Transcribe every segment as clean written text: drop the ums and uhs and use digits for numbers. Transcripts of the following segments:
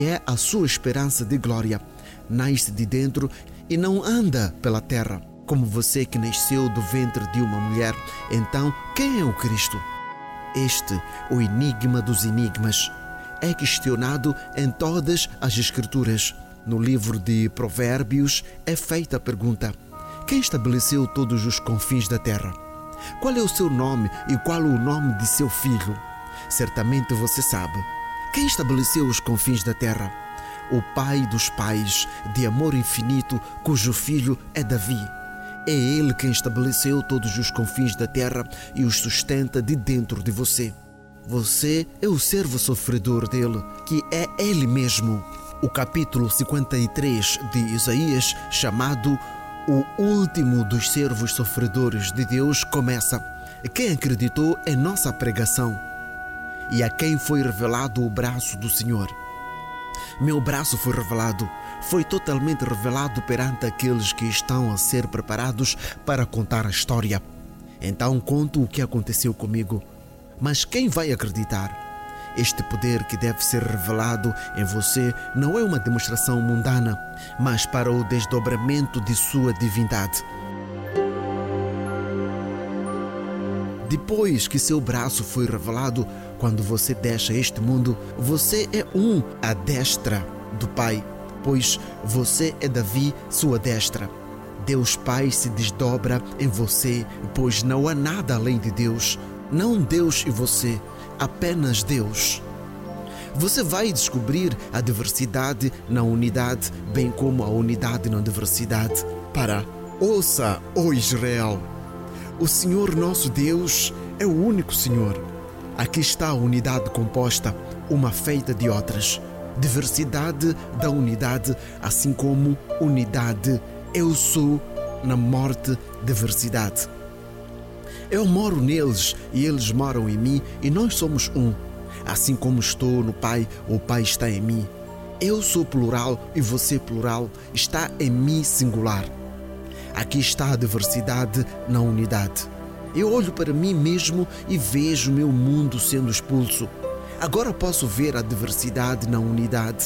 é a sua esperança de glória. Nasce de dentro e não anda pela terra, como você que nasceu do ventre de uma mulher. Então, quem é o Cristo? Este, o enigma dos enigmas, é questionado em todas as Escrituras. No livro de Provérbios é feita a pergunta: quem estabeleceu todos os confins da terra? Qual é o seu nome e qual o nome de seu filho? Certamente você sabe. Quem estabeleceu os confins da terra? O Pai dos pais, de amor infinito, cujo filho é Davi. É ele quem estabeleceu todos os confins da terra e os sustenta de dentro de você. Você é o servo sofredor dele, que é ele mesmo. O capítulo 53 de Isaías, chamado O Último dos Servos Sofredores de Deus, começa: quem acreditou em nossa pregação e a quem foi revelado o braço do Senhor? Meu braço foi revelado, foi totalmente revelado perante aqueles que estão a ser preparados para contar a história. Então conto o que aconteceu comigo. Mas quem vai acreditar? Este poder que deve ser revelado em você não é uma demonstração mundana, mas para o desdobramento de sua divindade. Depois que seu braço foi revelado, quando você deixa este mundo, você é à destra do Pai, pois você é Davi, sua destra. Deus Pai se desdobra em você, pois não há nada além de Deus. Não Deus e você, apenas Deus. Você vai descobrir a diversidade na unidade, bem como a unidade na diversidade. Ouça, ó Israel, o Senhor nosso Deus é o único Senhor. Aqui está a unidade composta, uma feita de outras. Diversidade da unidade, assim como unidade. Eu sou na morte, diversidade. Eu moro neles e eles moram em mim e nós somos um. Assim como estou no Pai, o Pai está em mim. Eu sou plural e você plural, está em mim singular. Aqui está a diversidade na unidade. Eu olho para mim mesmo e vejo meu mundo sendo expulso. Agora posso ver a diversidade na unidade.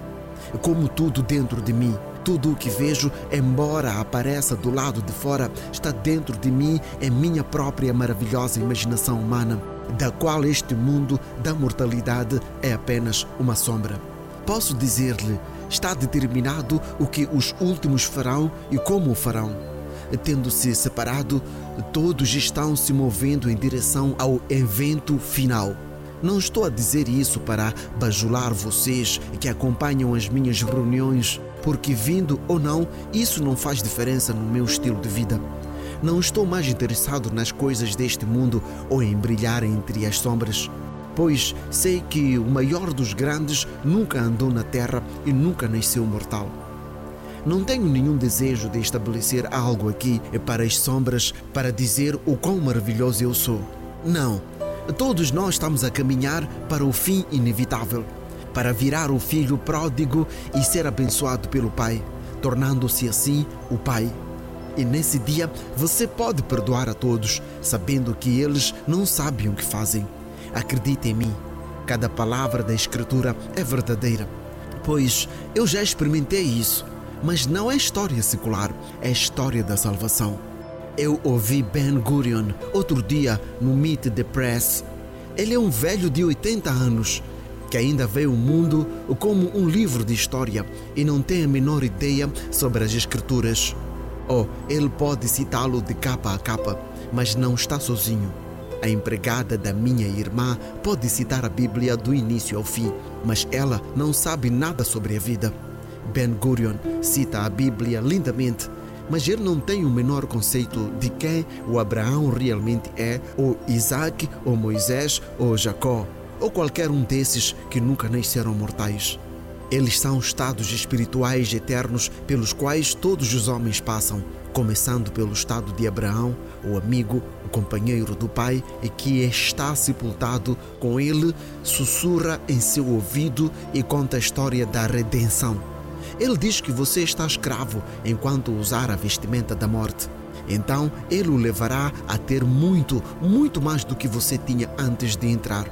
Como tudo dentro de mim, tudo o que vejo, embora apareça do lado de fora, está dentro de mim, em minha própria maravilhosa imaginação humana, da qual este mundo da mortalidade é apenas uma sombra. Posso dizer-lhe, está determinado o que os últimos farão e como o farão. Tendo-se separado, todos estão se movendo em direção ao evento final. Não estou a dizer isso para bajular vocês que acompanham as minhas reuniões, porque vindo ou não, isso não faz diferença no meu estilo de vida. Não estou mais interessado nas coisas deste mundo ou em brilhar entre as sombras, pois sei que o maior dos grandes nunca andou na terra e nunca nasceu mortal. Não tenho nenhum desejo de estabelecer algo aqui para as sombras para dizer o quão maravilhoso eu sou. Não, todos nós estamos a caminhar para o fim inevitável, para virar o filho pródigo e ser abençoado pelo Pai, tornando-se assim o Pai. E nesse dia você pode perdoar a todos, sabendo que eles não sabem o que fazem. Acredite em mim, cada palavra da Escritura é verdadeira, pois eu já experimentei isso. Mas não é história secular, é história da salvação. Eu ouvi Ben Gurion outro dia no Meet the Press. Ele é um velho de 80 anos que ainda vê o mundo como um livro de história e não tem a menor ideia sobre as Escrituras. Ele pode citá-lo de capa a capa, mas não está sozinho. A empregada da minha irmã pode citar a Bíblia do início ao fim, mas ela não sabe nada sobre a vida. Ben Gurion cita a Bíblia lindamente, mas ele não tem o menor conceito de quem o Abraão realmente é, ou Isaac, ou Moisés, ou Jacó, ou qualquer um desses que nunca nasceram mortais. Eles são estados espirituais eternos pelos quais todos os homens passam, começando pelo estado de Abraão, o amigo, o companheiro do Pai, e que está sepultado com ele, sussurra em seu ouvido e conta a história da redenção. Ele diz que você está escravo enquanto usar a vestimenta da morte. Então, ele o levará a ter muito, muito mais do que você tinha antes de entrar.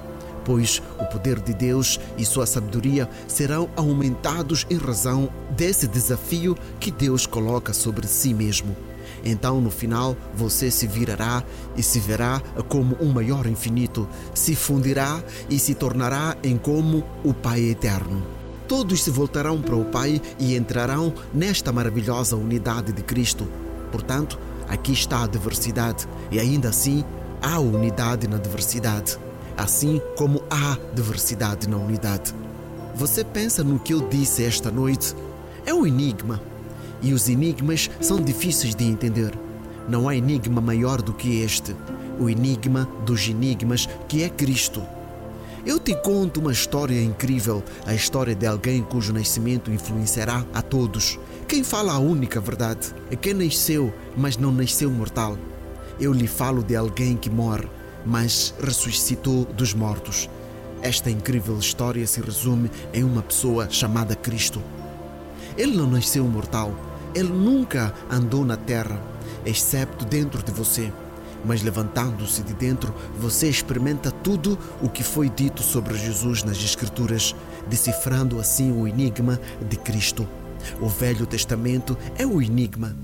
pois o poder de Deus e sua sabedoria serão aumentados em razão desse desafio que Deus coloca sobre si mesmo. Então, no final, você se virará e se verá como um maior infinito, se fundirá e se tornará em como o Pai eterno. Todos se voltarão para o Pai e entrarão nesta maravilhosa unidade de Cristo. Portanto, aqui está a diversidade e ainda assim há unidade na diversidade, assim como há diversidade na unidade. Você pensa no que eu disse esta noite? É um enigma. E os enigmas são difíceis de entender. Não há enigma maior do que este, o enigma dos enigmas, que é Cristo. Eu te conto uma história incrível, a história de alguém cujo nascimento influenciará a todos. Quem fala a única verdade é quem nasceu, mas não nasceu mortal. Eu lhe falo de alguém que morre, mas ressuscitou dos mortos. Esta incrível história se resume em uma pessoa chamada Cristo. Ele não nasceu mortal. Ele nunca andou na terra, excepto dentro de você. Mas levantando-se de dentro, você experimenta tudo o que foi dito sobre Jesus nas Escrituras, decifrando assim o enigma de Cristo. O Velho Testamento é o enigma.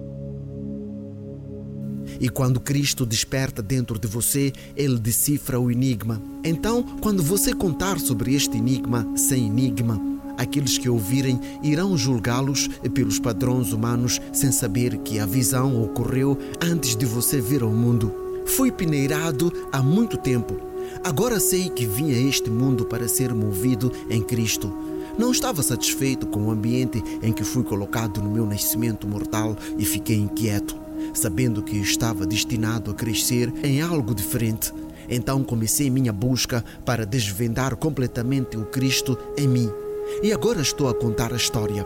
E quando Cristo desperta dentro de você, Ele decifra o enigma. Então, quando você contar sobre este enigma sem enigma, aqueles que ouvirem irão julgá-los pelos padrões humanos sem saber que a visão ocorreu antes de você vir ao mundo. Fui peneirado há muito tempo. Agora sei que vim a este mundo para ser movido em Cristo. Não estava satisfeito com o ambiente em que fui colocado no meu nascimento mortal e fiquei inquieto, sabendo que estava destinado a crescer em algo diferente. Então comecei minha busca para desvendar completamente o Cristo em mim. E agora estou a contar a história.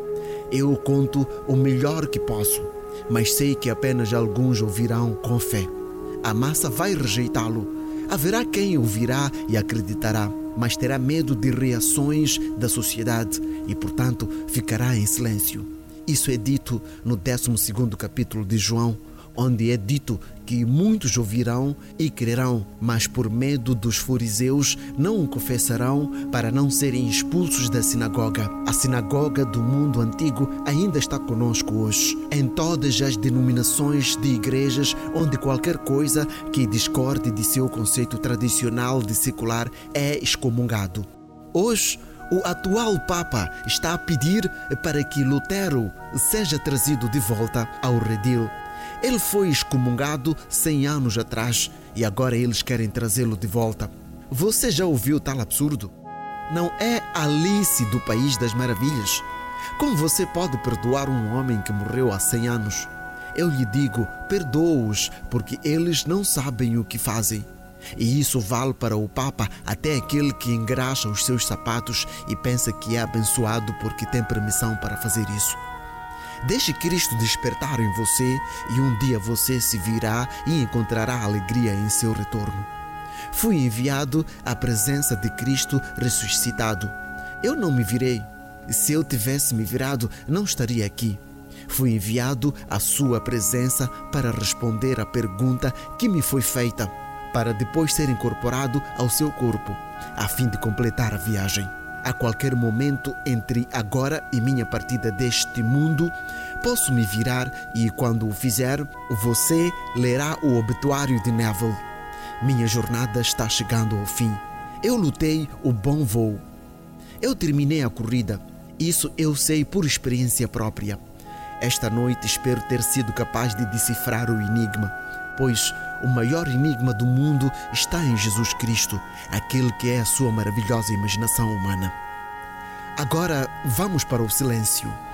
Eu conto o melhor que posso, mas sei que apenas alguns ouvirão com fé. A massa vai rejeitá-lo. Haverá quem ouvirá e acreditará, mas terá medo de reações da sociedade e, portanto, ficará em silêncio. Isso é dito no 12º capítulo de João, onde é dito que muitos ouvirão e crerão, mas por medo dos fariseus não o confessarão para não serem expulsos da sinagoga. A sinagoga do mundo antigo ainda está conosco hoje, em todas as denominações de igrejas onde qualquer coisa que discorde de seu conceito tradicional de secular é excomungado. Hoje, o atual Papa está a pedir para que Lutero seja trazido de volta ao redil. Ele foi excomungado 100 anos atrás e agora eles querem trazê-lo de volta. Você já ouviu tal absurdo? Não é Alice do País das Maravilhas? Como você pode perdoar um homem que morreu há 100 anos? Eu lhe digo, perdoa-os, porque eles não sabem o que fazem. E isso vale para o Papa, até aquele que engraxa os seus sapatos e pensa que é abençoado porque tem permissão para fazer isso. Deixe Cristo despertar em você e um dia você se virá e encontrará alegria em seu retorno. Fui enviado à presença de Cristo ressuscitado. Eu não me virei. Se eu tivesse me virado, não estaria aqui. Fui enviado à sua presença para responder à pergunta que me foi feita, para depois ser incorporado ao seu corpo, a fim de completar a viagem. A qualquer momento entre agora e minha partida deste mundo, posso me virar e, quando o fizer, você lerá o obituário de Neville. Minha jornada está chegando ao fim. Eu lutei o bom voo. Eu terminei a corrida. Isso eu sei por experiência própria. Esta noite espero ter sido capaz de decifrar o enigma, pois o maior enigma do mundo está em Jesus Cristo, aquele que é a sua maravilhosa imaginação humana. Agora vamos para o silêncio.